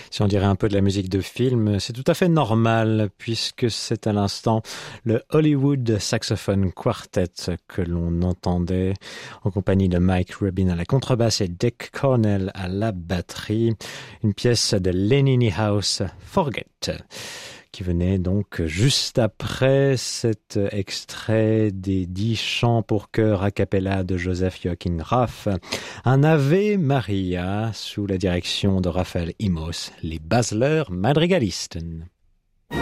Si on dirait un peu de la musique de film, c'est tout à fait normal puisque c'est à l'instant le Hollywood Saxophone Quartet que l'on entendait en compagnie de Mike Rubin à la contrebasse et Dick Cornell à la batterie. Une pièce de Lenny House, Forget, qui venait donc juste après cet extrait des 10 chants pour chœur a cappella de Joseph Joachim Raff, un Ave Maria sous la direction de Raphaël Imos, les Basler Madrigalisten.